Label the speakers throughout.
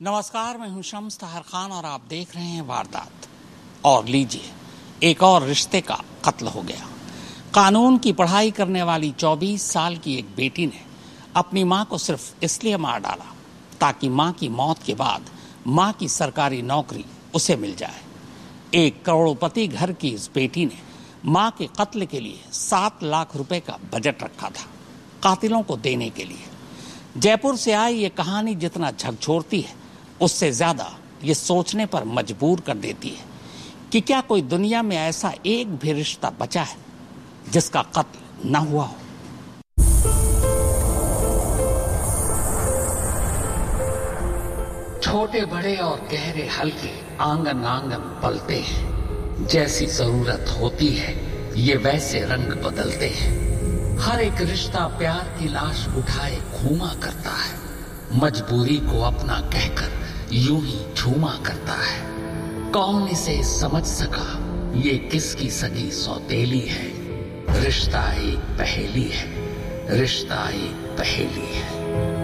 Speaker 1: नमस्कार, मैं हूं शम्स तहर खान और आप देख रहे हैं वारदात। और लीजिए, एक और रिश्ते का कत्ल हो गया। कानून की पढ़ाई करने वाली 24 साल की एक बेटी ने अपनी मां को सिर्फ इसलिए मार डाला ताकि मां की मौत के बाद मां की सरकारी नौकरी उसे मिल जाए। एक करोड़पति घर की इस बेटी ने मां के कत्ल के लिए 7 लाख रुपए का बजट रखा था, कातिलों को देने के लिए। जयपुर से आई ये कहानी जितना झकझोरती है, उससे ज्यादा ये सोचने पर मजबूर कर देती है कि क्या कोई दुनिया में ऐसा एक भी रिश्ता बचा है जिसका कत्ल न हुआ हो। छोटे बड़े और गहरे हल्के आंगन आंगन पलते हैं, जैसी जरूरत होती है ये वैसे रंग बदलते हैं। हर एक रिश्ता प्यार की लाश उठाए घूमा करता है, मजबूरी को अपना कहकर यूं ही झूमा करता है। कौन इसे समझ सका, ये किसकी सगी सौतेली है। रिश्ता एक पहेली है, रिश्ता एक पहेली है।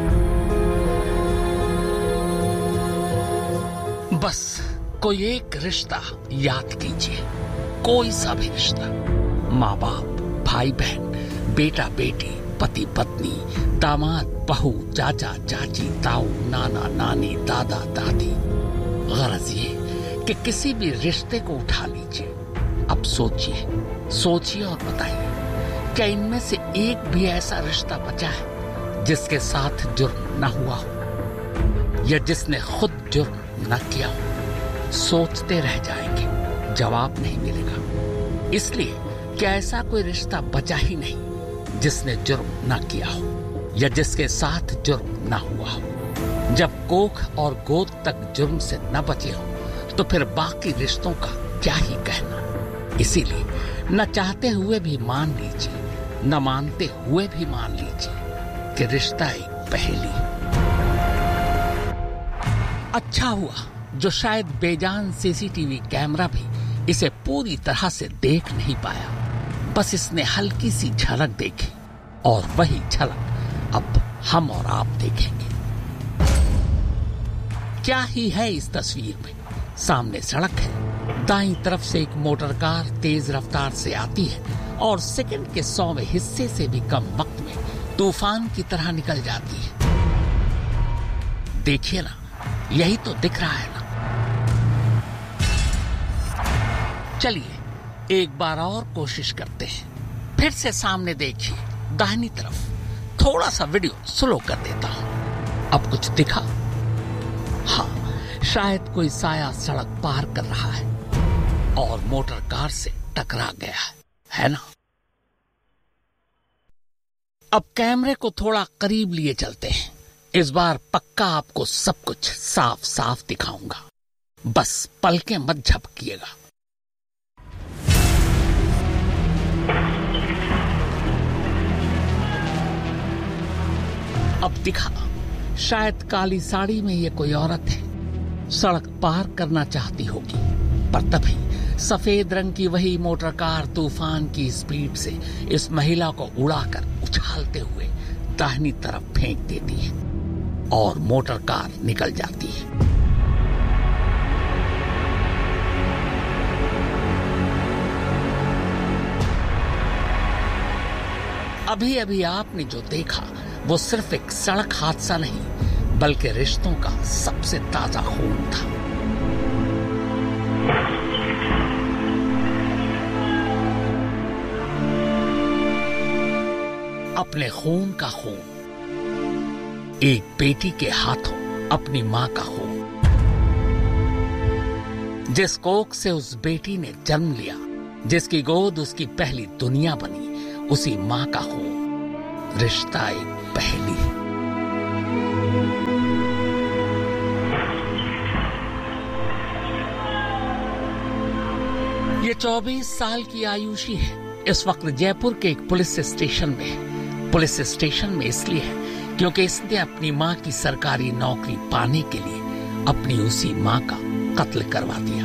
Speaker 1: बस कोई एक रिश्ता याद कीजिए, कोई सा भी रिश्ता। माँ बाप, भाई बहन, बेटा बेटी, पति पत्नी, दामाद बहू, चाचा चाची, ताऊ नाना नानी, दादा दादी। गरज ये कि किसी भी रिश्ते को उठा लीजिए। अब सोचिए और बताइए, क्या इनमें से एक भी ऐसा रिश्ता बचा है जिसके साथ जुर्म न हुआ हो या जिसने खुद जुर्म न किया हो। सोचते रह जाएंगे, जवाब नहीं मिलेगा। इसलिए क्या ऐसा कोई रिश्ता बचा ही नहीं जिसने जुर्म न किया हो या जिसके साथ जुर्म न हुआ हो। जब कोख और गोद तक जुर्म से न बचे हो तो फिर बाकी रिश्तों का क्या ही कहना। इसीलिए न चाहते हुए भी मान लीजिए, न मानते हुए भी मान लीजिए कि रिश्ता एक पहेली है। अच्छा हुआ जो शायद बेजान सीसीटीवी कैमरा भी इसे पूरी तरह से देख नहीं पाया। बस इसने हल्की सी झलक देखी और वही झलक अब हम और आप देखेंगे। क्या ही है इस तस्वीर में। सामने सड़क है, दाईं तरफ से एक मोटर कार तेज रफ्तार से आती है और सेकंड के 100वें हिस्से से भी कम वक्त में तूफान की तरह निकल जाती है। देखिए ना, यही तो दिख रहा है ना। चलिए एक बार और कोशिश करते हैं। फिर से सामने देखिए, दाहिनी तरफ। थोड़ा सा वीडियो स्लो कर देता हूं। अब कुछ दिखा? हाँ, शायद कोई साया सड़क पार कर रहा है और मोटर कार से टकरा गया है ना? अब कैमरे को थोड़ा करीब लिए चलते हैं। इस बार पक्का आपको सब कुछ साफ साफ दिखाऊंगा। बस पलकें मत झपकिएगा। अब दिखा, शायद काली साड़ी में ये कोई औरत है, सड़क पार करना चाहती होगी, पर तभी सफेद रंग की वही मोटर कार तूफान की स्पीड से इस महिला को उड़ाकर उछालते हुए दाहिनी तरफ फेंक देती है और मोटर कार निकल जाती है। अभी अभी आपने जो देखा वो सिर्फ एक सड़क हादसा नहीं, बल्कि रिश्तों का सबसे ताजा खून था। अपने खून का खून, एक बेटी के हाथों अपनी मां का खून। जिस कोख से उस बेटी ने जन्म लिया, जिसकी गोद उसकी पहली दुनिया बनी, उसी मां का खून। रिश्ता एक पहेली है। ये 24 साल की आयुषी है। इस वक्त जयपुर के एक पुलिस स्टेशन में है। पुलिस स्टेशन में इसलिए है क्योंकि इसने अपनी मां की सरकारी नौकरी पाने के लिए अपनी उसी मां का कत्ल करवा दिया।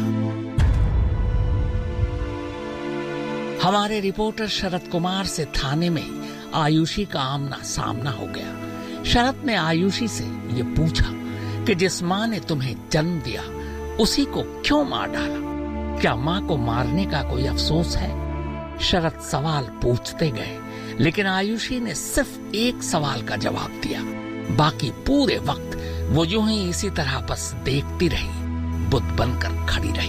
Speaker 1: हमारे रिपोर्टर शरद कुमार से थाने में आयुषी का आमना सामना हो गया। शरद ने आयुषी से ये पूछा कि जिस माँ ने तुम्हें जन्म दिया उसी को क्यों मार डाला? क्या माँ को मारने का कोई अफसोस है? शरद सवाल पूछते गए, लेकिन आयुषी ने सिर्फ एक सवाल का जवाब दिया। बाकी पूरे वक्त वो यूं ही इसी तरह बस देखती रही, बुद्ध बनकर खड़ी रही।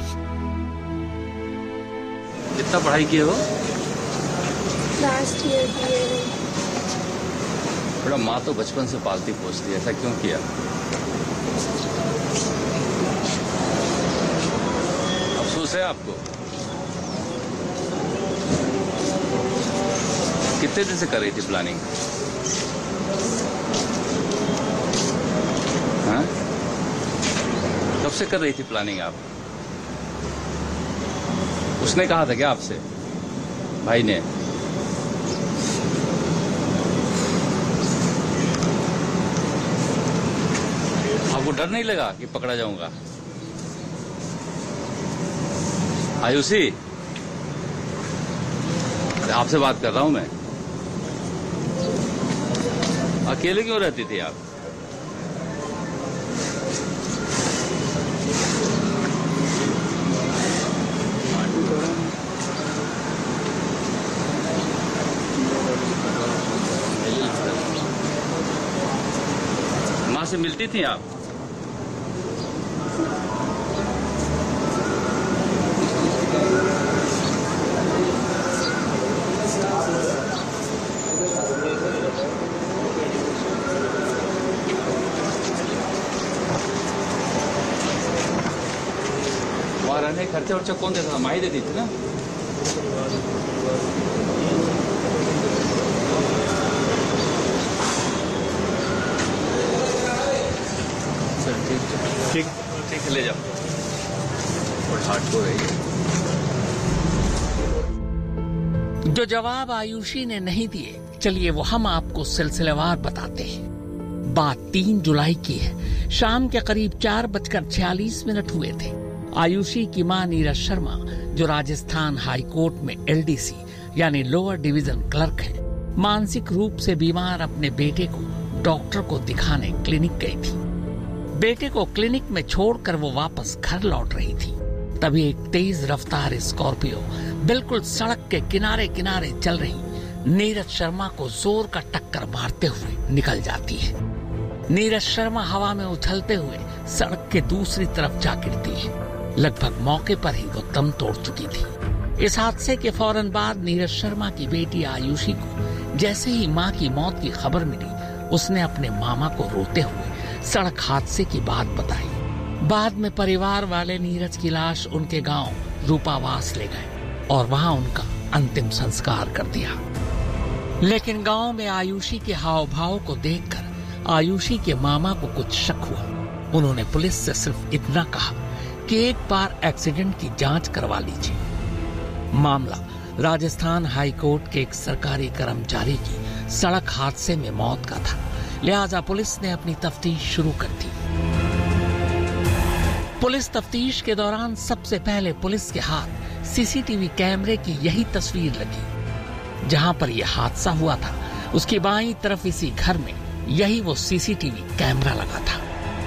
Speaker 2: कितना पढ़ाई किए हो?
Speaker 3: Last year BA.
Speaker 2: बड़ा माँ तो बचपन से पालती पोसती, ऐसा क्यों किया? अफसोस है आपको? कितने दिन से कर रही थी प्लानिंग? हाँ? कब से कर रही थी प्लानिंग आप? उसने कहा था क्या आपसे, भाई ने? आपको डर नहीं लगा कि पकड़ा जाऊंगा? आयुषी, आपसे बात कर रहा हूं मैं। अकेले क्यों रहती थी आप? माँ से मिलती थी आप? वहाँ रहने खर्चा वर्चा कौन देता था? माँ ही देती थी ना? ठीक ठीक, ले जाओ। और हार्ड हो रही है।
Speaker 1: जो जवाब आयुषी ने नहीं दिए, चलिए वो हम आपको सिलसिलेवार बताते हैं। बात 3 जुलाई की है। शाम के करीब 4:46 हुए थे। आयुषी की मां नीरज शर्मा, जो राजस्थान हाई कोर्ट में एलडीसी यानी लोअर डिवीजन क्लर्क है, मानसिक रूप से बीमार अपने बेटे को डॉक्टर को दिखाने क्लिनिक गई थी। बेटे को क्लिनिक में छोड़कर वो वापस घर लौट रही थी। तभी एक तेज रफ्तार स्कॉर्पियो बिल्कुल सड़क के किनारे किनारे चल रही नीरज शर्मा को जोर का टक्कर मारते हुए निकल जाती है। नीरज शर्मा हवा में उछलते हुए सड़क के दूसरी तरफ जा गिरती है। लगभग मौके पर ही वो दम तोड़ चुकी थी। इस हादसे के फौरन बाद नीरज शर्मा की बेटी आयुषी को जैसे ही मां की मौत की खबर मिली, उसने अपने मामा को रोते हुए सड़क हादसे की बात बताई। बाद में परिवार वाले नीरज की लाश उनके गांव रूपावास ले गए और वहां उनका अंतिम संस्कार कर दिया। लेकिन गांव में आयुषी के हाव भाव को देखकर आयुषी के मामा को कुछ शक हुआ। उन्होंने पुलिस से सिर्फ इतना कहा कि एक बार एक्सीडेंट की जांच करवा लीजिए। मामला राजस्थान हाई कोर्ट के एक सरकारी कर्मचारी की सड़क हादसे में मौत का था, लिहाजा पुलिस ने अपनी तफ्तीश शुरू कर दी। पुलिस तफ्तीश के दौरान सबसे पहले पुलिस के हाथ सीसीटीवी कैमरे की यही तस्वीर लगी। जहां पर यह हादसा हुआ था, उसकी बाईं तरफ इसी घर में यही वो सीसीटीवी कैमरा लगा था।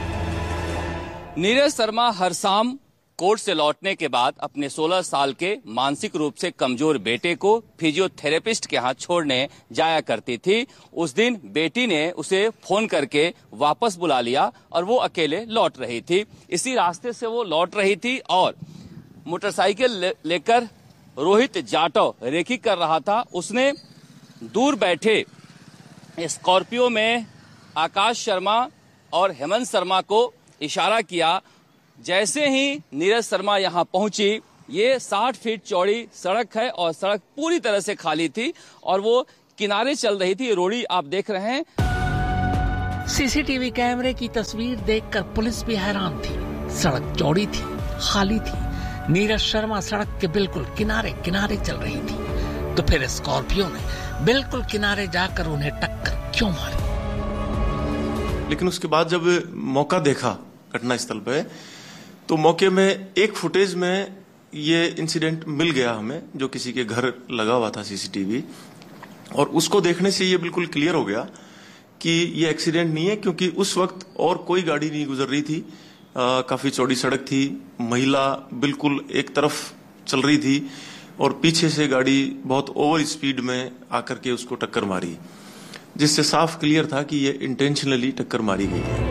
Speaker 2: नीरज शर्मा हर शाम कोर्ट से लौटने के बाद अपने 16 साल के मानसिक रूप से कमजोर बेटे को फिजियोथेरेपिस्ट के यहाँ छोड़ने जाया करती थी। उस दिन बेटी ने उसे फोन करके वापस बुला लिया और वो अकेले लौट रही थी। इसी रास्ते से वो लौट रही थी और मोटरसाइकिल लेकर रोहित जाटव रेकी कर रहा था। उसने दूर बैठे स्कॉर्पियो में आकाश शर्मा और हेमंत शर्मा को इशारा किया। जैसे ही नीरज शर्मा यहां पहुंची, ये 60 फीट चौड़ी सड़क है और सड़क पूरी तरह से खाली थी और वो किनारे चल रही थी। रोड़ी आप देख रहे हैं।
Speaker 1: सीसीटीवी कैमरे की तस्वीर देखकर पुलिस भी हैरान थी। सड़क चौड़ी थी, खाली थी। नीरज शर्मा सड़क के बिल्कुल किनारे किनारे चल रही थी, तो फिर स्कॉर्पियो ने बिल्कुल किनारे जाकर उन्हें टक्कर क्यों मारी?
Speaker 4: लेकिन उसके बाद जब मौका देखा घटना स्थल पे, तो मौके में एक फुटेज में ये इंसिडेंट मिल गया हमें, जो किसी के घर लगा हुआ था सीसीटीवी, और उसको देखने से ये बिल्कुल क्लियर हो गया कि ये एक्सीडेंट नहीं है, क्योंकि उस वक्त और कोई गाड़ी नहीं गुजर रही थी। काफी चौड़ी सड़क थी, महिला बिल्कुल एक तरफ चल रही थी और पीछे से गाड़ी बहुत ओवर स्पीड में आकर के उसको टक्कर मारी, जिससे साफ क्लियर था कि ये इंटेंशनली टक्कर मारी गई है।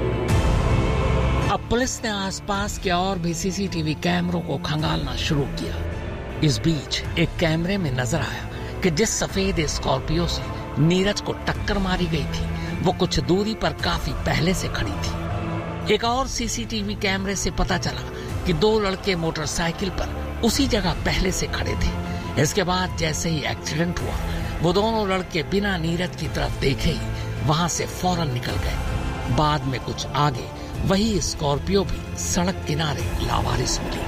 Speaker 1: अब पुलिस ने आसपास के और भी सीसीटीवी कैमरों को खंगालना शुरू किया। इस बीच एक कैमरे में नजर आया कि जिस सफेद स्कॉर्पियो से नीरज को टक्कर मारी गई थी वो कुछ दूरी पर काफी पहले से खड़ी थी। एक और सीसीटीवी कैमरे से पता चला कि दो लड़के मोटरसाइकिल पर उसी जगह पहले से खड़े थे। इसके बाद जैसे ही एक्सीडेंट हुआ वो दोनों लड़के बिना नीरज की तरफ देखे ही वहां से फौरन निकल गए। बाद में कुछ आगे वही स्कॉर्पियो भी सड़क किनारे लावारिस मिली।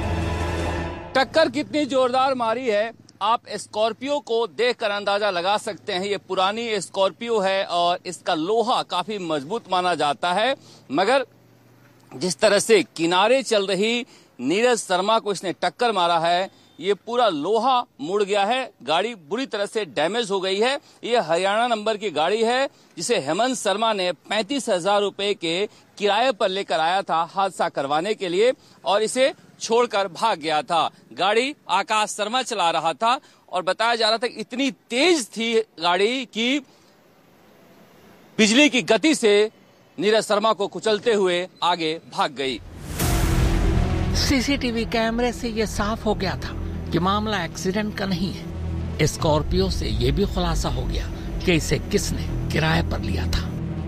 Speaker 2: टक्कर कितनी जोरदार मारी है आप स्कॉर्पियो को देखकर अंदाजा लगा सकते हैं। ये पुरानी स्कॉर्पियो है और इसका लोहा काफी मजबूत माना जाता है, मगर जिस तरह से किनारे चल रही नीरज शर्मा को इसने टक्कर मारा है, ये पूरा लोहा मुड़ गया है, गाड़ी बुरी तरह से डैमेज हो गई है। ये हरियाणा नंबर की गाड़ी है जिसे हेमंत शर्मा ने 35,000 रुपए के किराए पर लेकर आया था हादसा करवाने के लिए और इसे छोड़कर भाग गया था। गाड़ी आकाश शर्मा चला रहा था और बताया जा रहा था कि इतनी तेज थी गाड़ी कि बिजली की गति से नीरज शर्मा को कुचलते हुए आगे भाग गई।
Speaker 1: सीसीटीवी कैमरे से यह साफ हो गया था कि मामला एक्सीडेंट का नहीं है। स्कॉर्पियो से यह भी खुलासा हो गया कि इसे किसने किराए पर लिया था।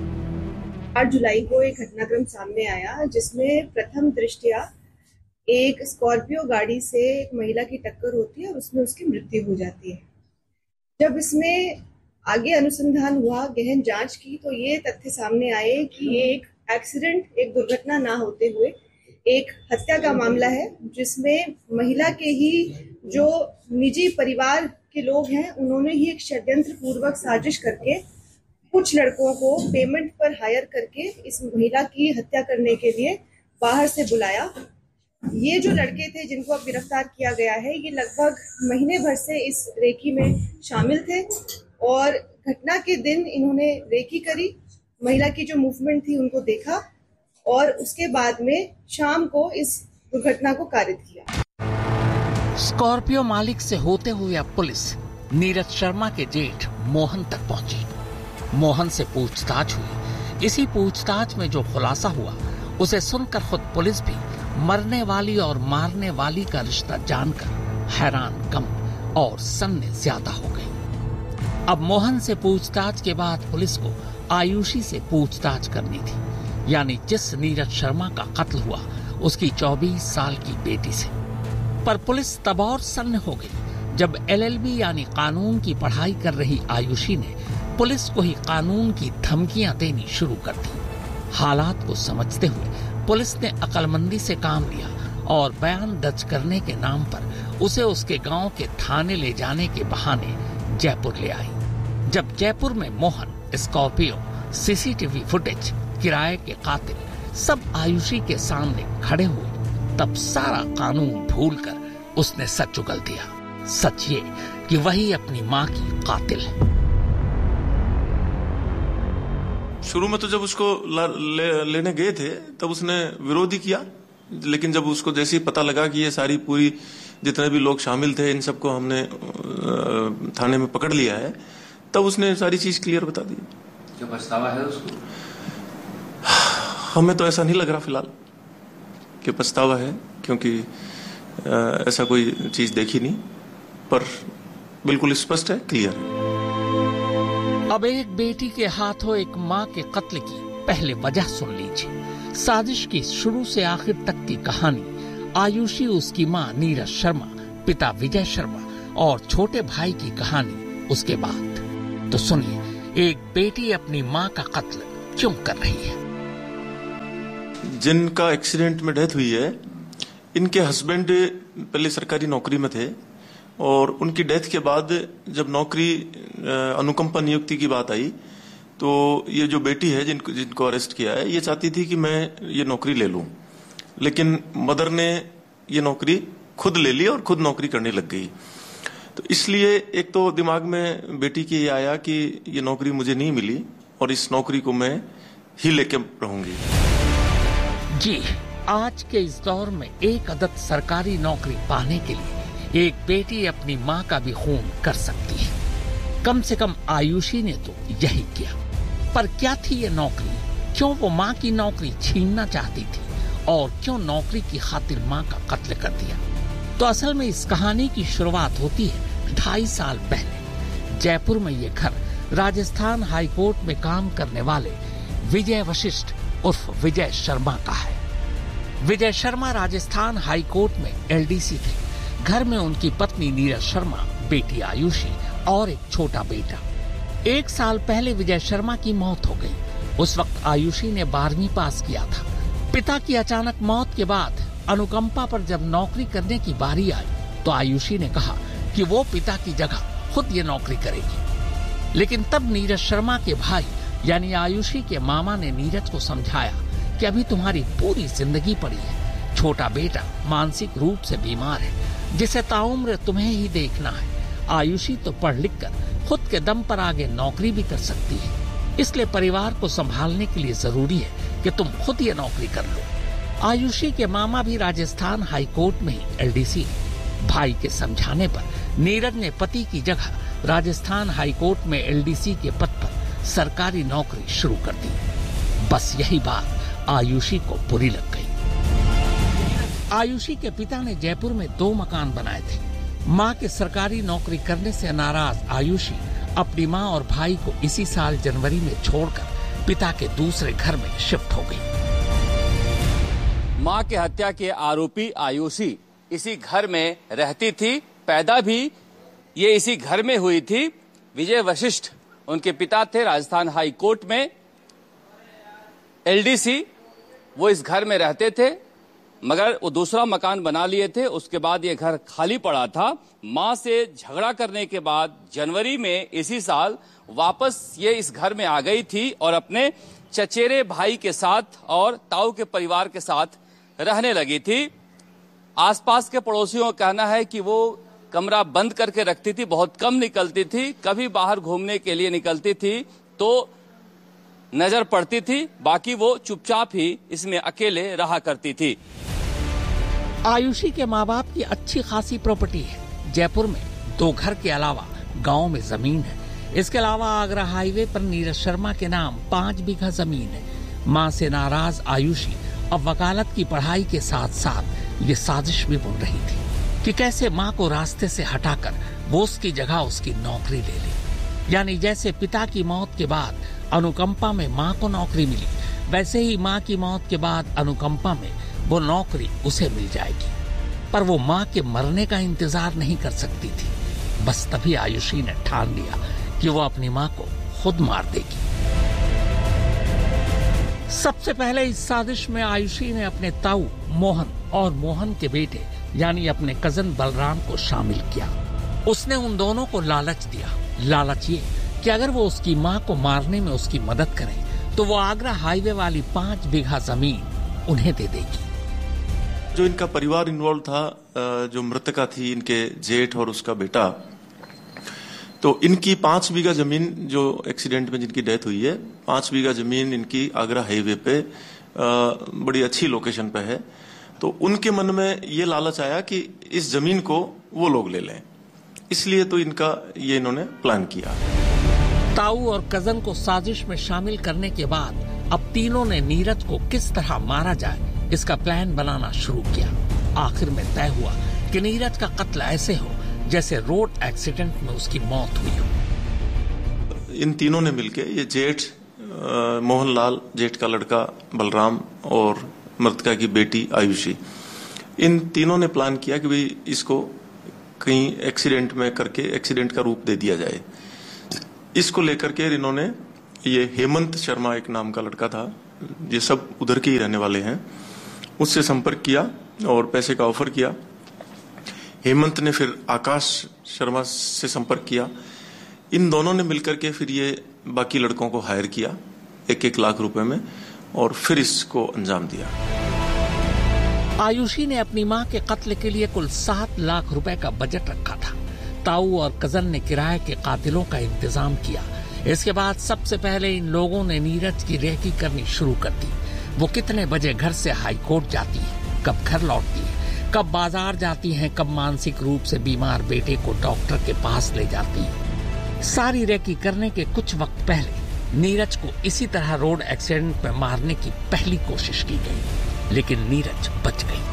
Speaker 5: 8 जुलाई को एक घटनाक्रम सामने आया जिसमें प्रथम दृष्टया एक स्कॉर्पियो गाड़ी से एक महिला की टक्कर होती है और उसमें उसकी मृत्यु हो जाती है। जब इसमें आगे अनुसंधान हुआ, गहन जांच की, तो ये तथ्य सामने आए कि ये एक एक्सीडेंट, एक दुर्घटना ना होते हुए एक हत्या का मामला है, जिसमें महिला के ही जो निजी परिवार के लोग हैं उन्होंने ही एक षड्यंत्र पूर्वक साजिश करके कुछ लड़कों को पेमेंट पर हायर करके इस महिला की हत्या करने के लिए बाहर से बुलाया। ये जो लड़के थे जिनको अब गिरफ्तार किया गया है, ये लगभग महीने भर से इस रेकी में शामिल थे और घटना के दिन इन्होंने रेकी करी, महिला की जो मूवमेंट थी उनको देखा और उसके बाद में शाम को इस दुर्घटना को कारित किया।
Speaker 1: स्कॉर्पियो मालिक से होते हुए अब पुलिस नीरज शर्मा के जेठ मोहन तक पहुंची। मोहन से पूछताछ हुई। इसी पूछताछ में जो खुलासा हुआ उसे सुनकर खुद पुलिस भी मरने वाली और मारने वाली का रिश्ता जानकर हैरान कम और सन्ने ज्यादा हो गई। अब मोहन से पूछताछ के बाद पुलिस को आयुषी से पूछताछ करनी थी, यानी जिस नीरज शर्मा का कत्ल हुआ उसकी 24 साल की बेटी से। पर पुलिस तब और सन्न हो गई जब LLB यानी कानून की पढ़ाई कर रही आयुषी ने पुलिस को ही कानून की धमकियां देनी शुरू कर दी। हालात को समझते हुए पुलिस ने अक्लमंदी से काम लिया और बयान दर्ज करने के नाम पर उसे उसके गांव के थाने ले जाने के बहाने जयपुर ले आई। जब जयपुर में मोहन, स्कॉर्पियो, सीसीटीवी फुटेज, किराए के कातिल सब आयुषी के सामने खड़े हुए, तब सारा कानून भूलकर उसने सच उगल दिया। सच ये कि वही अपनी मां की कातिल है।
Speaker 4: शुरू में तो जब उसको लेने गए थे तब उसने विरोध ही किया, लेकिन जब उसको जैसे ही पता लगा कि ये सारी पूरी जितने भी लोग शामिल थे इन सबको हमने थाने में पकड़ लिया है, तब उसने सारी चीज क्लियर बता दी।
Speaker 2: क्या पछतावा है उसको?
Speaker 4: हमें तो ऐसा नहीं लग रहा फिलहाल कि पछतावा है, क्योंकि ऐसा कोई चीज देखी नहीं, पर बिल्कुल स्पष्ट है, क्लियर है।
Speaker 1: अब एक बेटी के हाथों एक मां के कत्ल की पहले वजह सुन लीजिए। साजिश की शुरू से आखिर तक की कहानी, आयुषी, उसकी मां नीरज शर्मा, पिता विजय शर्मा और छोटे भाई की कहानी उसके बाद। तो सुनिए, एक बेटी अपनी मां का कत्ल क्यों कर रही है।
Speaker 4: जिनका एक्सीडेंट में डेथ हुई है, इनके हस्बैंड पहले सरकारी नौकरी में थे और उनकी डेथ के बाद जब नौकरी अनुकंपा नियुक्ति की बात आई तो ये जो बेटी है जिनको अरेस्ट किया है, ये चाहती थी कि मैं ये नौकरी ले लूं, लेकिन मदर ने ये नौकरी खुद ले ली और खुद नौकरी करने लग गई। तो इसलिए एक तो दिमाग में बेटी के ये आया कि ये नौकरी मुझे नहीं मिली और इस नौकरी को मैं ही लेके रहूंगी।
Speaker 1: जी, आज के इस दौर में एक अदद सरकारी नौकरी पाने के लिए एक बेटी अपनी माँ का भी खून कर सकती है। कम से कम आयुषी ने तो यही किया। पर क्या थी ये नौकरी? क्यों वो माँ की नौकरी छीनना चाहती थी और क्यों नौकरी की खातिर माँ का कत्ल कर दिया? तो असल में इस कहानी की शुरुआत होती है 2.5 साल पहले। जयपुर में ये घर राजस्थान हाईकोर्ट में काम करने वाले विजय वशिष्ठ उर्फ विजय शर्मा का है। विजय शर्मा राजस्थान हाईकोर्ट में एलडीसी थे। घर में उनकी पत्नी नीरज शर्मा, बेटी आयुषी और एक छोटा बेटा। 1 साल पहले विजय शर्मा की मौत हो गई। उस वक्त आयुषी ने 12वीं पास किया था। पिता की अचानक मौत के बाद अनुकंपा पर जब नौकरी करने की बारी आई तो आयुषी ने कहा कि वो पिता की जगह खुद ये नौकरी करेगी। लेकिन तब नीरज शर्मा के भाई यानी आयुषी के मामा ने नीरज को समझाया कि अभी तुम्हारी पूरी जिंदगी पड़ी है। छोटा बेटा मानसिक रूप से बीमार है जिसे ताउम्र तुम्हें ही देखना है। आयुषी तो पढ़ लिख कर खुद के दम पर आगे नौकरी भी कर सकती है, इसलिए परिवार को संभालने के लिए जरूरी है कि तुम खुद ये नौकरी कर लो। आयुषी के मामा भी राजस्थान हाईकोर्ट में ही एलडीसी है। भाई के समझाने पर नीरज ने पति की जगह राजस्थान हाईकोर्ट में एलडीसी के पद पर सरकारी नौकरी शुरू कर दी। बस यही बात आयुषी को बुरी लग गई। आयुषी के पिता ने जयपुर में 2 मकान बनाए थे। मां के सरकारी नौकरी करने से नाराज आयुषी अपनी मां और भाई को इसी साल जनवरी में छोड़कर पिता के दूसरे घर में शिफ्ट हो गई।
Speaker 2: मां के हत्या के आरोपी आयुषी इसी घर में रहती थी। पैदा भी ये इसी घर में हुई थी। विजय वशिष्ठ उनके पिता थे, राजस्थान हाई कोर्ट में एलडीसी। वो इस घर में रहते थे मगर वो दूसरा मकान बना लिए थे। उसके बाद ये घर खाली पड़ा था। मां से झगड़ा करने के बाद जनवरी में इसी साल वापस ये इस घर में आ गई थी और अपने चचेरे भाई के साथ और ताऊ के परिवार के साथ रहने लगी थी। आसपास के पड़ोसियों का कहना है कि वो कमरा बंद करके रखती थी, बहुत कम निकलती थी। कभी बाहर घूमने के लिए निकलती थी तो नजर पड़ती थी, बाकी वो चुपचाप ही इसमें अकेले रहा करती थी।
Speaker 1: आयुषी के माँ बाप की अच्छी खासी प्रॉपर्टी है। जयपुर में 2 घर के अलावा गांव में जमीन है। इसके अलावा आगरा हाईवे पर नीरज शर्मा के नाम 5 बीघा जमीन है। माँ से नाराज आयुषी अब वकालत की पढ़ाई के साथ साथ ये साजिश भी बुन रही थी कि कैसे माँ को रास्ते से हटाकर वो उसकी जगह उसकी नौकरी ले ले। यानी जैसे पिता की मौत के बाद अनुकंपा में माँ को नौकरी मिली, वैसे ही माँ की मौत के बाद अनुकंपा में वो नौकरी उसे मिल जाएगी। पर वो माँ के मरने का इंतजार नहीं कर सकती थी। बस तभी आयुषी ने ठान लिया कि वो अपनी माँ को खुद मार देगी। सबसे पहले इस साजिश में आयुषी ने अपने ताऊ मोहन और मोहन के बेटे यानी अपने कजन बलराम को शामिल किया। उसने उन दोनों को लालच दिया। लालच ये कि अगर वो उसकी माँ को मारने में उसकी मदद करें तो वो आगरा हाईवे वाली 5 बीघा जमीन उन्हें दे देगी।
Speaker 4: जो इनका परिवार इन्वॉल्व था, जो मृतका थी इनके जेठ और उसका बेटा, तो इनकी 5 बीघा जमीन जो एक्सीडेंट में जिनकी डेथ हुई है, 5 बीघा जमीन इनकी आगरा हाईवे पे बड़ी अच्छी लोकेशन पे है। तो उनके मन में ये लालच आया कि इस जमीन को वो लोग ले लें, इसलिए तो ये इन्होंने प्लान किया।
Speaker 1: ताऊ और कजन को साजिश में शामिल करने के बाद अब तीनों ने नीरज को किस तरह मारा जाए इसका प्लान बनाना शुरू किया। आखिर में तय हुआ कि नीरज का कत्ल ऐसे हो जैसे रोड एक्सीडेंट में उसकी मौत हुई हो।
Speaker 4: इन तीनों ने मिलके, ये जेठ मोहनलाल, जेठ का लड़का बलराम और मृतका की बेटी आयुषी, इन तीनों ने प्लान किया कि भाई इसको कहीं एक्सीडेंट में करके एक्सीडेंट का रूप दे दिया जाए। इसको लेकर के इन्होंने, ये हेमंत शर्मा एक नाम का लड़का था, ये सब उधर के ही रहने वाले हैं, उससे संपर्क किया और पैसे का ऑफर किया। हेमंत ने फिर आकाश शर्मा से संपर्क किया। इन दोनों ने मिलकर के फिर ये बाकी लड़कों को हायर किया 1-1 लाख रुपए में और फिर इसको अंजाम दिया।
Speaker 1: आयुषी ने अपनी मां के कत्ल के लिए कुल 7 लाख रुपए का बजट रखा था। ताऊ और कजन ने किराए के कातिलों का इंतजाम किया। इसके बाद सबसे पहले इन लोगों ने नीरज की रेकी करनी शुरू कर दी। वो कितने बजे घर से हाई कोर्ट जाती है, कब घर लौटती है, कब बाजार जाती है, कब मानसिक रूप से बीमार बेटे को डॉक्टर के पास ले जाती है। सारी रेकी करने के कुछ वक्त पहले नीरज को इसी तरह रोड एक्सीडेंट में मारने की पहली कोशिश की गई, लेकिन नीरज बच गई।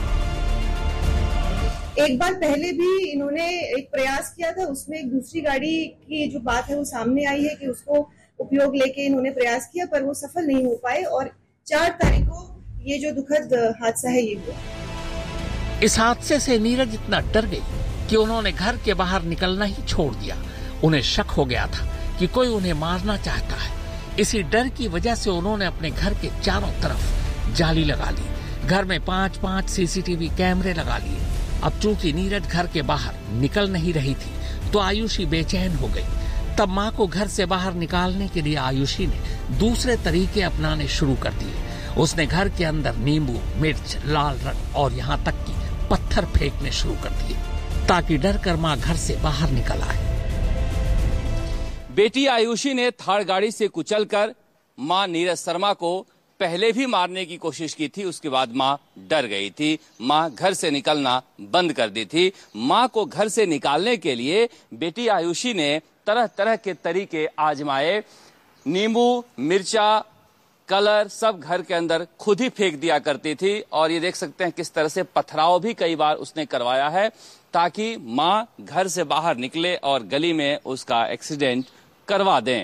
Speaker 5: एक बार पहले भी इन्होंने एक प्रयास किया था, उसमें एक दूसरी गाड़ी की जो बात है वो सामने आई है कि उसको उपयोग लेके इन्होंने प्रयास किया, पर वो सफल नहीं हो पाए और 4 तारीख को ये जो दुखद हादसा है ये हुआ।
Speaker 1: इस हादसे से नीरज इतना डर गई कि उन्होंने घर के बाहर निकलना ही छोड़ दिया। उन्हें शक हो गया था कि कोई उन्हें मारना चाहता है। इसी डर की वजह से उन्होंने अपने घर के चारों तरफ जाली लगा ली। घर में 5-5 सीसीटीवी कैमरे लगा लिए। अब चूंकि नीरज घर के बाहर निकल नहीं रही थी तो आयुषी बेचैन हो गई। तब माँ को घर से बाहर निकालने के लिए आयुषी ने दूसरे तरीके अपनाने शुरू कर दिए। उसने घर के अंदर नींबू, मिर्च, लाल रंग और यहाँ तक कि पत्थर फेंकने शुरू कर दिए ताकि डर कर माँ घर से बाहर निकल आए।
Speaker 2: बेटी आयुषी ने थार गाड़ी से कुचलकर मां नीरज शर्मा को पहले भी मारने की कोशिश की थी। उसके बाद मां डर गई थी। मां घर से निकलना बंद कर दी थी। मां को घर से निकालने के लिए बेटी आयुषी ने तरह तरह के तरीके आजमाए। नींबू, मिर्चा, कलर सब घर के अंदर खुद ही फेंक दिया करती थी और ये देख सकते हैं किस तरह से पथराव भी कई बार उसने करवाया है ताकि मां घर से बाहर निकले और गली में उसका एक्सीडेंट करवा दें।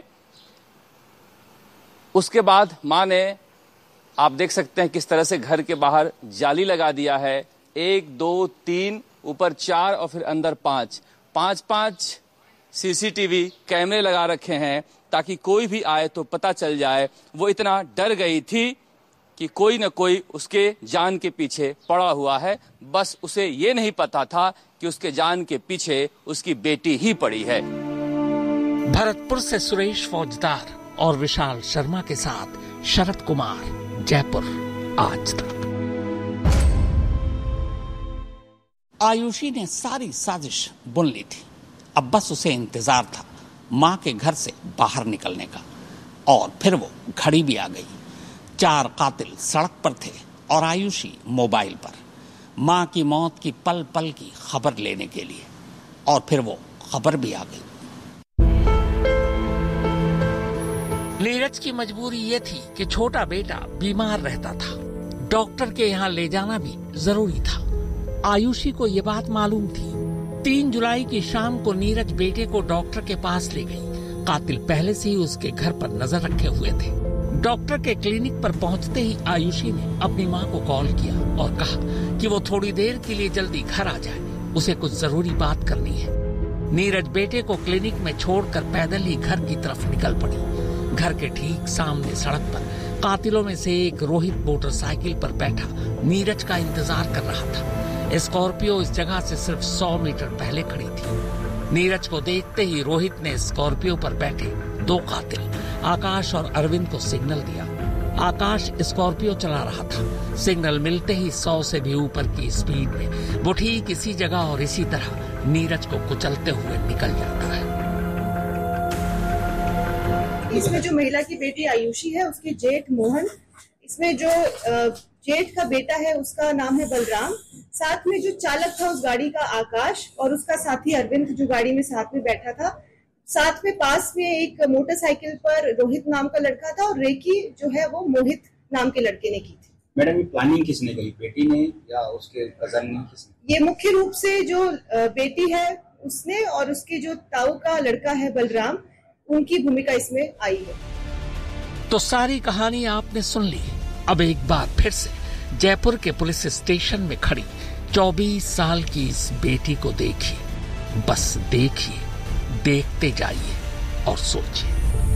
Speaker 2: उसके बाद मां ने, आप देख सकते हैं किस तरह से घर के बाहर जाली लगा दिया है। 1, 2, 3, ऊपर 4 और फिर अंदर 5 सीसीटीवी कैमरे लगा रखे हैं ताकि कोई भी आए तो पता चल जाए। वो इतना डर गई थी कि कोई न कोई उसके जान के पीछे पड़ा हुआ है। बस उसे ये नहीं पता था कि उसके जान के पीछे उसकी बेटी ही पड़ी है।
Speaker 1: भरतपुर से सुरेश फौजदार और विशाल शर्मा के साथ शरद कुमार, जयपुर, आज तक। आयुषी ने सारी साजिश बुन ली थी। अब बस उसे इंतजार था मां के घर से बाहर निकलने का। और फिर वो घड़ी भी आ गई। 4 कातिल सड़क पर थे और आयुषी मोबाइल पर मां की मौत की पल पल की खबर लेने के लिए। और फिर वो खबर भी आ गई। नीरज की मजबूरी ये थी कि छोटा बेटा बीमार रहता था। डॉक्टर के यहाँ ले जाना भी जरूरी था। आयुषी को ये बात मालूम थी। 3 जुलाई की शाम को नीरज बेटे को डॉक्टर के पास ले गई। कातिल पहले से ही उसके घर पर नजर रखे हुए थे। डॉक्टर के क्लिनिक पर पहुंचते ही आयुषी ने अपनी मां को कॉल किया और कहा कि वो थोड़ी देर के लिए जल्दी घर आ जाए, उसे कुछ जरूरी बात करनी है। नीरज बेटे को क्लिनिक में छोड़कर पैदल ही घर की तरफ निकल पड़ी। घर के ठीक सामने सड़क पर कातिलों में से एक रोहित मोटरसाइकिल पर बैठा नीरज का इंतजार कर रहा था। स्कॉर्पियो इस जगह से सिर्फ 100 मीटर पहले खड़ी थी। नीरज को देखते ही रोहित ने स्कॉर्पियो पर बैठे 2 कातिल आकाश और अरविंद को सिग्नल दिया। आकाश स्कॉर्पियो चला रहा था। सिग्नल मिलते ही 100 से भी ऊपर की स्पीड में वो ठीक इसी जगह और इसी तरह नीरज को कुचलते हुए निकल जाता है।
Speaker 5: इसमें जो महिला की बेटी आयुषी है उसके जेठ मोहन, इसमें जो जेठ का बेटा है उसका नाम है बलराम, साथ में जो चालक था उस गाड़ी का आकाश और उसका साथी अरविंद जो गाड़ी में साथ में बैठा था। साथ में पास में एक मोटरसाइकिल पर रोहित नाम का लड़का था और रेकी जो है वो मोहित नाम के लड़के ने की थी।
Speaker 6: मैडम, ये प्लानिंग किसने करी, बेटी ने या उसके कजन ने? किसने?
Speaker 5: ये मुख्य रूप से जो बेटी है उसने और उसके जो ताऊ का लड़का है बलराम, उनकी भूमिका इसमें आई है।
Speaker 1: तो सारी कहानी आपने सुन ली। अब एक बार फिर से जयपुर के पुलिस स्टेशन में खड़ी 24 साल की इस बेटी को देखिए, बस देखिए, देखते जाइए और सोचिए।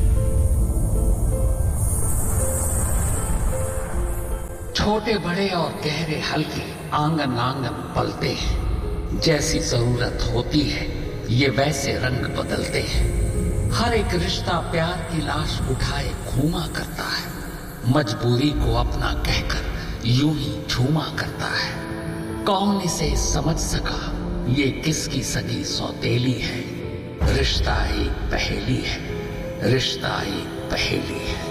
Speaker 1: छोटे बड़े और गहरे हल्के आंगन आंगन पलते हैं। जैसी जरूरत होती है ये वैसे रंग बदलते हैं। हर एक रिश्ता प्यार की लाश उठाए घूमा करता है। मजबूरी को अपना कहकर यूं ही झूमा करता है। कौन इसे समझ सका ये किसकी सगी सौतेली है। रिश्ता एक पहेली है, रिश्ता एक पहेली है।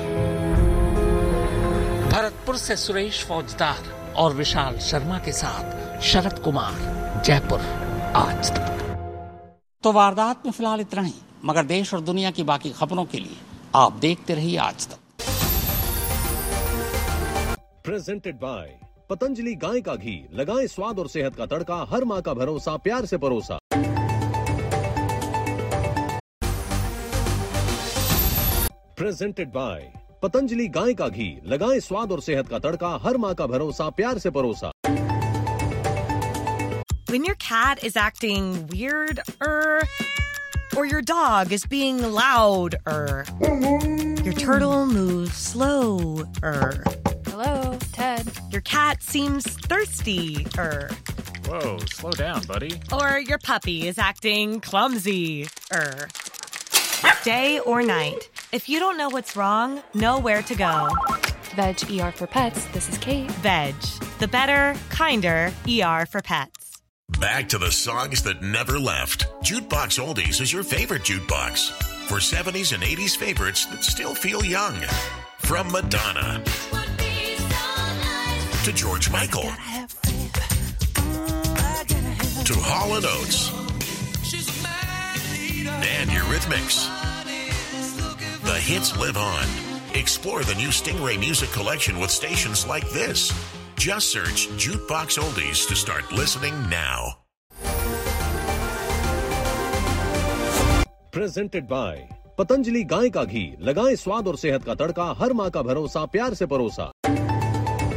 Speaker 1: भरतपुर से सुरेश फौजदार और विशाल शर्मा के साथ शरद कुमार, जयपुर, आज तक।
Speaker 7: तो वारदात में फिलहाल इतना ही, मगर देश और दुनिया की बाकी खबरों के लिए आप देखते रहिए आज तक।
Speaker 8: प्रेजेंटेड बाय पतंजलि गाय का घी, लगाएं स्वाद और सेहत का तड़का, हर माँ का भरोसा, प्यार से परोसा। प्रेजेंटेड बाय पतंजलि गाय का घी, लगाएं स्वाद और सेहत का तड़का, हर माँ का भरोसा, प्यार से परोसा।
Speaker 9: When your cat is acting weird, or your dog is being loud, your turtle moves slower.
Speaker 10: Hello, Ted.
Speaker 9: Your cat seems thirsty,
Speaker 11: Whoa, slow down, buddy.
Speaker 9: or your puppy is acting clumsy, Day or night, if you don't know what's wrong, know where to go.
Speaker 10: Veg ER for Pets. This is Kate.
Speaker 9: Veg, the better, kinder ER for pets.
Speaker 12: Back to the songs that never left. Jukebox Oldies is your favorite jukebox. For 70s and 80s favorites that still feel young. From Madonna to George Michael to Hall & Oates and Eurythmics. The hits live on. Explore the new Stingray Music Collection with stations like this. Just search Jukebox Oldies to start listening now.
Speaker 8: Presented by Patanjali गाय का घी, लगाएं स्वाद और सेहत का तड़का, हर माँ का भरोसा, प्यार से परोसा।